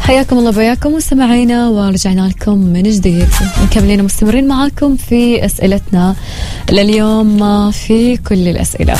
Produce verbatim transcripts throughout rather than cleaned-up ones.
حياكم الله وبياكم مستمعينا، ورجعنا لكم من جديد مكملين مستمرين معاكم في أسئلتنا لليوم في كل الأسئلة.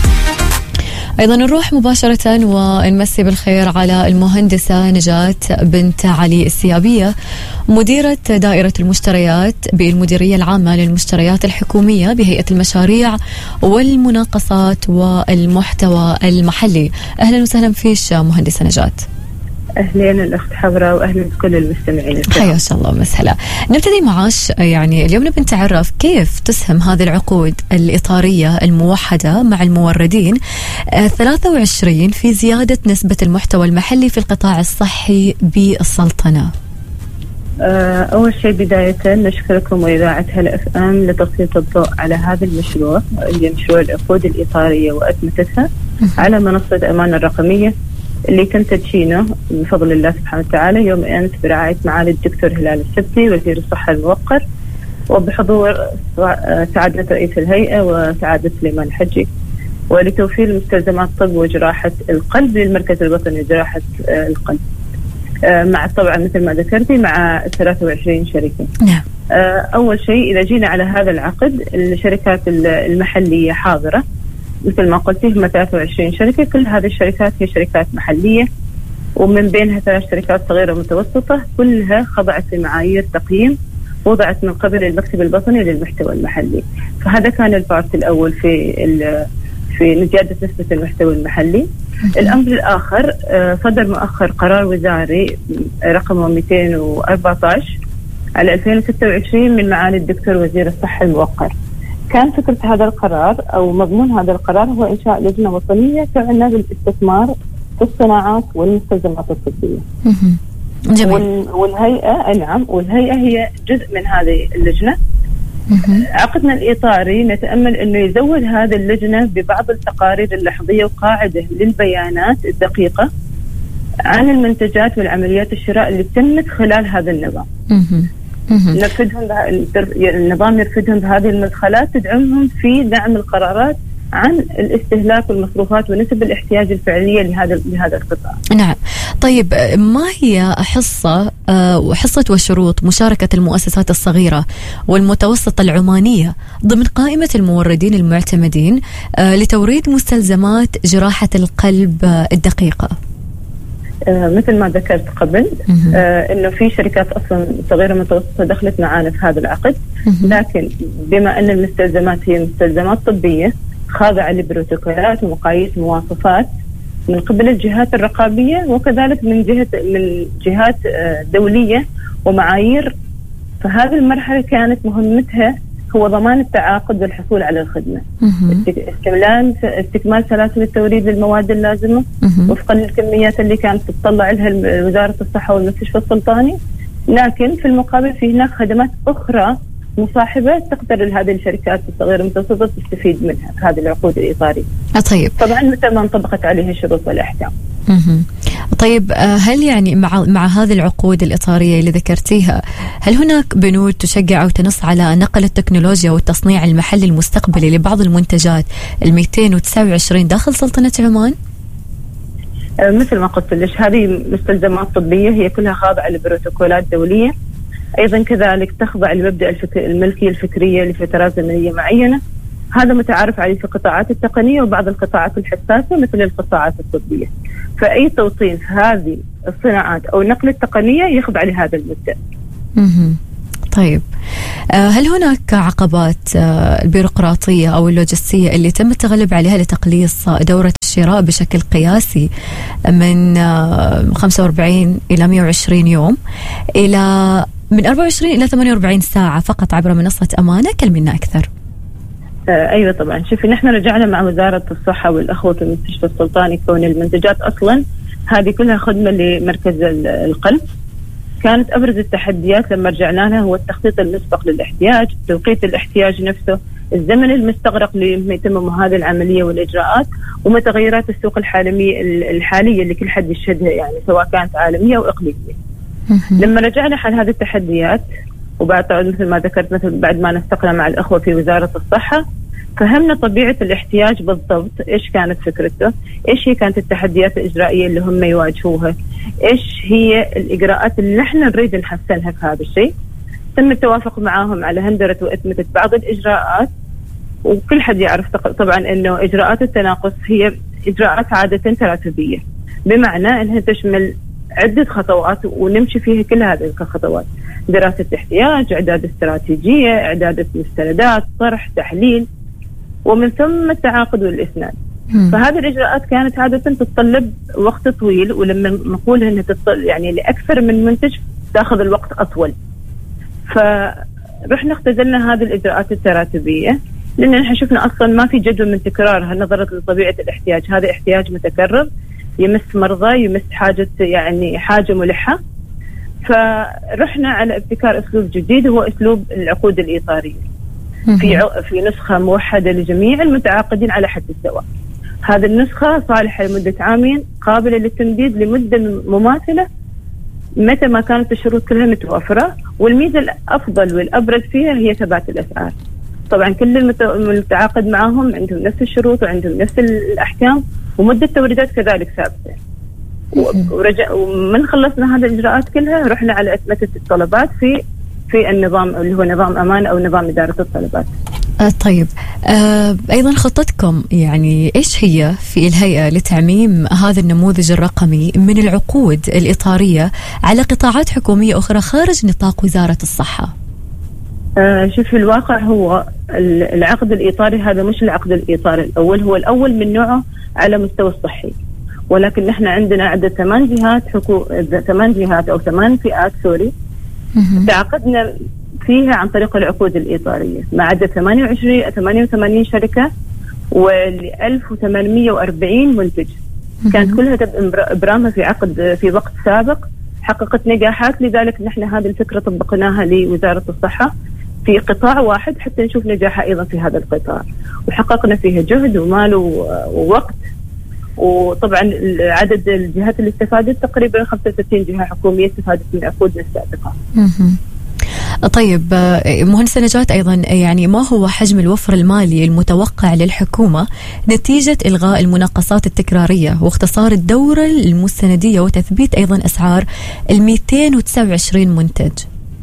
أيضا نروح مباشرة ونمسي بالخير على المهندسة نجاة بنت علي السيابية، مديرة دائرة المشتريات بالمديرية العامة للمشتريات الحكومية بهيئة المشاريع والمناقصات والمحتوى المحلي. أهلا وسهلا فيش مهندسة نجاة. أهلين الأخت حبرة وأهلا بكل المستمعين. حيا الله ومسهلا. نبتدي معاش، يعني اليوم نبي نتعرف كيف تسهم هذه العقود الإطارية الموحدة مع الموردين آه ثلاثة وعشرين في زيادة نسبة المحتوى المحلي في القطاع الصحي بالسلطنة. آه أول شيء بداية نشكركم وإذاعة هلا اف ام لتسليط الضوء على هذا المشروع اللي مشروع العقود الإطارية وأتمتتها على منصة أمانة الرقمية اللي تم تدشينه بفضل الله سبحانه وتعالى يوم أمس برعاية معالي الدكتور هلال السبتي وزير الصحة الموقر، وبحضور سعادة رئيس الهيئة وسعادة سليمان الحجي، ولتوفير مستلزمات طب وجراحة القلب للمركز الوطني لجراحة القلب مع طبعا مثل ما ذكرتي مع ثلاثة وعشرين شركة. نعم. أول شيء إذا جينا على هذا العقد الشركات المحلية حاضرة مثل ما قلت هم ثلاثة وعشرين شركة، كل هذه الشركات هي شركات محلية ومن بينها ثلاث شركات صغيرة ومتوسطة كلها خضعت لمعايير تقييم وضعت من قبل المكتب الوطني للمحتوى المحلي. فهذا كان البارت الأول في في زيادة نسبة المحتوى المحلي. الأمر الآخر صدر مؤخر قرار وزاري رقم مئتين وأربعة عشر على ألفين وستة وعشرين من معالي الدكتور وزير الصحة الموقر. كان فكرة هذا القرار أو مضمون هذا القرار هو إنشاء لجنة وطنية تعنى بالاستثمار في الصناعات والمستلزمات الطبية. وال... والهيئة نعم والهيئة هي جزء من هذه اللجنة. عقدنا الإطاري نتأمل أنه يزود هذه اللجنة ببعض التقارير اللحظية وقاعدة للبيانات الدقيقة عن المنتجات والعمليات الشراء اللي تمت خلال هذا النظام. نرفدهم النظام يرفدهم بهذه المدخلات تدعمهم في دعم القرارات عن الاستهلاك والمصروفات ونسب الاحتياج الفعلية لهذا لهذا القطاع. نعم. طيب ما هي حصة وحصة وشروط مشاركة المؤسسات الصغيرة والمتوسطة العمانية ضمن قائمة الموردين المعتمدين لتوريد مستلزمات جراحة القلب الدقيقة؟ آه مثل ما ذكرت قبل آه انه في شركات اصلا صغيره متوسطه دخلت معانا في هذا العقد، لكن بما ان المستلزمات هي مستلزمات طبيه خاضعه لبروتوكولات ومقاييس مواصفات من قبل الجهات الرقابيه وكذلك من جهه من جهات آه دوليه ومعايير، فهذه المرحله كانت مهمتها هو ضمان التعاقد والحصول على الخدمة، استكمال استكمال سلاسل التوريد للمواد اللازمة وفقا للكميات اللي كانت تطلع لها وزارة الصحة والمستشفى السلطاني، لكن في المقابل في هناك خدمات أخرى مصاحبة تقدر لهذه الشركات الصغيرة المتوسطة تستفيد منها هذه العقود الإطارية. طيب. طبعا متى ما انطبقت عليها الشروط والأحكام. طيب هل يعني مع مع هذه العقود الإطارية اللي ذكرتيها هل هناك بنود تشجع أو تنص على نقل التكنولوجيا والتصنيع المحلي المستقبلي لبعض المنتجات ال مئتين وتسعة وعشرين داخل سلطنة عمان؟ مثل ما قلت لك هذه مستلزمات طبية هي كلها خاضعة لبروتوكولات دولية، أيضا كذلك تخضع لمبدأ الفكر الملكية الفكرية لفترات زمنية معينة، هذا متعارف عليه في القطاعات التقنية وبعض القطاعات الحساسة مثل القطاعات الطبية، فأي توطين في هذه الصناعات أو نقل التقنية يخضع لهذا المبدأ. طيب هل هناك عقبات البيروقراطية أو اللوجستية اللي تم التغلب عليها لتقليص دورة الشراء بشكل قياسي من خمسة وأربعين إلى مئة وعشرين يوم إلى من أربعة وعشرين إلى ثمانية وأربعين ساعة فقط عبر منصة أمانة؟ كلمنا أكثر. آه أيوة طبعا. شوفي نحن رجعنا مع وزارة الصحة والأخوة في المستشفى السلطاني كون المنتجات أصلا هذه كلها خدمة لمركز القلب. كانت أبرز التحديات لما رجعنا لها هو التخطيط المسبق للاحتياج، توقيت الاحتياج نفسه، الزمن المستغرق لتمام هذه العملية والإجراءات، ومتغيرات السوق الحالمية الحالية اللي كل حد يشهدها يعني سواء كانت عالمية أو إقليمية. لما رجعنا حل هذه التحديات وبعد مثل ما ذكرت مثل بعد ما نستقنا مع الأخوة في وزارة الصحة فهمنا طبيعة الاحتياج بالضبط، إيش كانت فكرته، إيش هي كانت التحديات الإجرائية اللي هم يواجهوها، إيش هي الإجراءات اللي نحن نريد نحسنها في هذا الشيء. تم التوافق معاهم على هندرة وإتمتة بعض الإجراءات، وكل حد يعرف طبعا أنه إجراءات التناقص هي إجراءات عادة تراتبية، بمعنى أنها تشمل عدة خطوات ونمشي فيها كل هذه الخطوات: دراسة احتياج، إعداد استراتيجية، إعداد مستندات، طرح، تحليل، ومن ثم التعاقد والإسناد. فهذه الإجراءات كانت عادة تتطلب وقت طويل، ولما نقول أنها تتطلب يعني لأكثر من منتج تأخذ الوقت أطول. فرحنا اختزلنا هذه الإجراءات التراتبية، لأن نحن شفنا أصلا ما في جدوى من تكرارها نظرا لطبيعة الاحتياج. هذا احتياج متكرر يمس مرضى، يمس حاجة يعني حاجة ملحة. فرحنا على ابتكار أسلوب جديد، هو أسلوب العقود الإطارية في في نسخة موحدة لجميع المتعاقدين على حد السواء. هذه النسخة صالحة لمدة عامين، قابلة للتمديد لمدة مماثلة متى ما كانت الشروط كلها متوفرة. والميزة الأفضل والأبرز فيها هي ثبات الأسعار. طبعا كل المتعاقد معهم عندهم نفس الشروط وعندهم نفس الأحكام، ومدة التوريدات كذلك ثابتة. ورجع ومن خلصنا هذه الإجراءات كلها رحنا على أثبات الطلبات في في النظام اللي هو نظام أمان أو نظام إدارة الطلبات. آه طيب، آه أيضا خطتكم يعني إيش هي في الهيئة لتعميم هذا النموذج الرقمي من العقود الإطارية على قطاعات حكومية أخرى خارج نطاق وزارة الصحة؟ آه شوف، في الواقع هو العقد الإطاري هذا مش العقد الإطاري الأول، هو الأول من نوعه على مستوى الصحي، ولكن نحن عندنا عدة ثمان جهات حكو ثمان جهات أو ثمان فئات سوري تعاقدنا فيها عن طريق العقود الإطارية، مع عدد ثمانية وعشرين ثمانية وثمانين شركة وألف وثمانمئة وأربعين منتج. كانت كلها إبرامها في عقد في وقت سابق، حققت نجاحات. لذلك نحن هذه الفكرة طبقناها لوزارة الصحة في قطاع واحد حتى نشوف نجاحها أيضا في هذا القطاع، وحققنا فيها جهد ومال ووقت. وطبعا عدد الجهات اللي استفادت تقريبا خمسة وستين جهة حكومية استفادت من عقودنا السابقة. طيب مهندسة نجاة، أيضا يعني ما هو حجم الوفر المالي المتوقع للحكومة نتيجة إلغاء المناقصات التكرارية واختصار الدورة المستندية وتثبيت أيضا أسعار المئتين وتسعة وعشرين منتج؟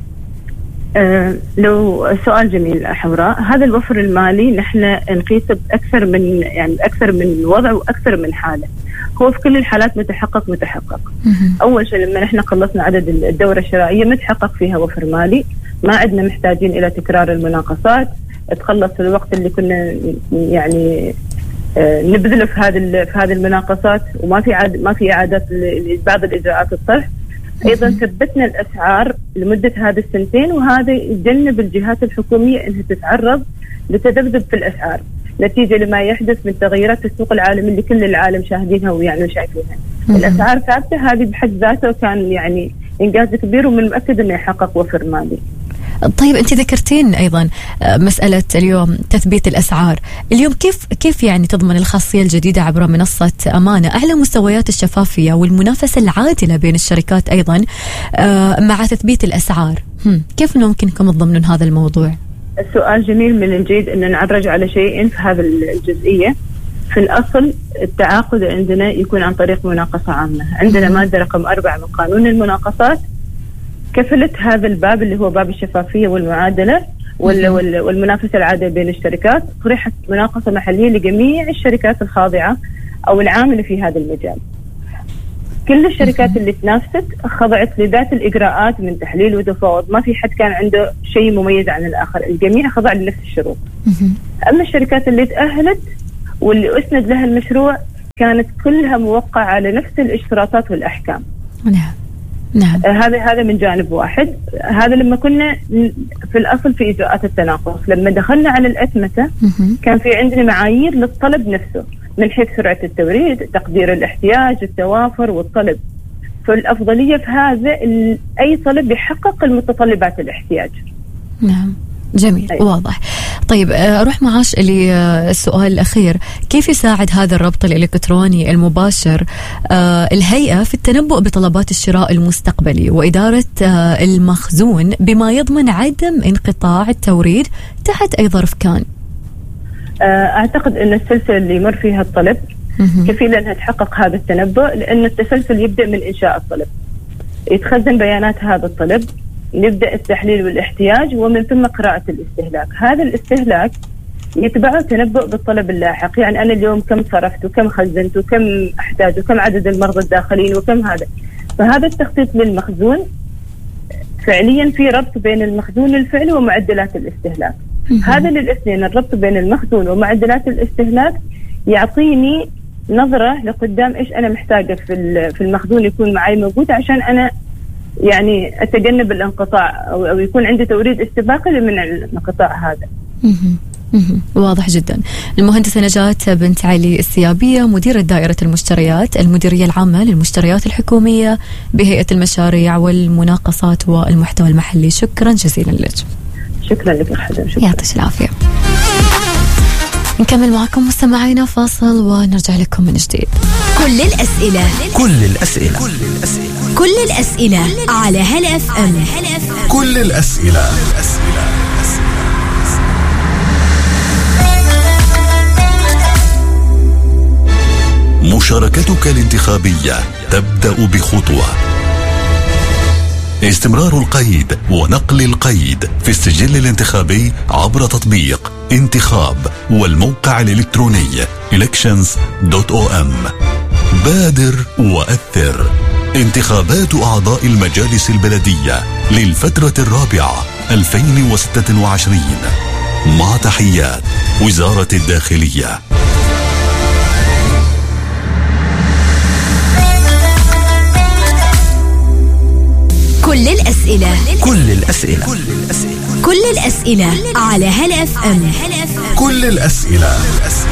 أه لو سؤال جميل حوراء. هذا الوفر المالي نحن نقيسه بأكثر من يعني أكثر من وضع وأكثر من حالة. هو في كل الحالات متحقق متحقق. أول شيء لما نحن خلصنا عدد الدورة الشرائية متحقق فيها وفر مالي، ما عدنا محتاجين إلى تكرار المناقصات، تخلص الوقت اللي كنا يعني أه نبذله في هذه في هذه المناقصات، وما في عاد ما في إعادات لبعض الإجراءات الطرح. أيضا ثبتنا الأسعار لمدة هذه السنتين، وهذا يجنب الجهات الحكومية أنها تتعرض لتذبذب في الأسعار نتيجة لما يحدث من تغيرات في السوق العالمي اللي كل العالم شاهدينها ويعني شايفينها. الأسعار ثابتة، هذه بحد ذاته كان يعني إنجاز كبير، ومن المؤكد أنه يحقق وفر مالي. طيب أنت ذكرتين أيضا مسألة اليوم تثبيت الأسعار. اليوم كيف كيف يعني تضمن الخاصية الجديدة عبر منصة أمانة أعلى مستويات الشفافية والمنافسة العادلة بين الشركات أيضا مع تثبيت الأسعار؟ كيف ممكنكم تضمنون هذا الموضوع؟ السؤال جميل. من الجيد أن نعرج على شيئين في هذا الجزئية. في الأصل التعاقد عندنا يكون عن طريق مناقصة عامة. عندنا مادة رقم أربعة من قانون المناقصات كفلت هذا الباب اللي هو باب الشفافية والمعادلة والمنافسة العادلة بين الشركات. طرحت مناقصة محلية لجميع الشركات الخاضعة أو العاملة في هذا المجال. كل الشركات اللي تنافست خضعت لذات الإجراءات من تحليل وتفاوض، ما في حد كان عنده شيء مميز عن الآخر، الجميع خضع لنفس الشروط. أما الشركات اللي تأهلت واللي أسند لها المشروع كانت كلها موقعة على نفس الاشتراطات والأحكام. نعم نعم. آه هذا هذا من جانب واحد. هذا لما كنا في الأصل في إجراءات التناقص. لما دخلنا على الأتمتة كان في عندنا معايير للطلب نفسه من حيث سرعة التوريد، تقدير الاحتياج، التوافر والطلب. فالأفضلية في هذا أي طلب يحقق المتطلبات الاحتياج. نعم جميل. أيوة. واضح. طيب أروح معاش للسؤال الأخير، كيف يساعد هذا الربط الإلكتروني المباشر آه الهيئة في التنبؤ بطلبات الشراء المستقبلي وإدارة آه المخزون بما يضمن عدم انقطاع التوريد تحت أي ظرف كان؟ أعتقد أن السلسلة اللي يمر فيها الطلب كفيلة أنها تحقق هذا التنبؤ، لأن التسلسل يبدأ من إنشاء الطلب، يتخزن بيانات هذا الطلب، نبدأ التحليل والاحتياج، ومن ثم قراءة الاستهلاك. هذا الاستهلاك يتبعه تنبؤ بالطلب اللاحق، يعني أنا اليوم كم صرفت وكم خزنت وكم أحتاج وكم عدد المرضى الداخلين وكم هذا. فهذا التخطيط للمخزون فعليا في ربط بين المخزون الفعلي ومعدلات الاستهلاك. هذا للاثنين، الربط بين المخزون ومعدلات الاستهلاك يعطيني نظرة لقدام إيش أنا محتاجة في في المخزون يكون معي موجود، عشان أنا يعني أتجنب الانقطاع أو أو يكون عندي توريد استباقي من الانقطاع هذا. واضح جدا. المهندسة نجاة بنت علي السيابية، مديرة دائرة المشتريات، المديرية العامة للمشتريات الحكومية بهيئة المشاريع والمناقصات والمحتوى المحلي، شكرا جزيلا لك. شكرا لك أخي، شكرا. يعطيك العافية. نكمل معكم مستمعينا فاصل ونرجع لكم من جديد. كل الأسئلة كل الأسئلة كل الأسئلة كل الأسئلة على هلا اف ام. كل الأسئلة. مشاركتك الانتخابية تبدأ بخطوة. استمرار القيد ونقل القيد في السجل الانتخابي عبر تطبيق انتخاب والموقع الإلكتروني elections دوت او ام. بادر وأثر. انتخابات أعضاء المجالس البلدية للفترة الرابعة ألفين وستة وعشرين، مع تحيات وزارة الداخلية. كل الأسئلة كل الأسئلة كل الأسئلة كل الأسئلة على هلا اف ام. كل الأسئلة.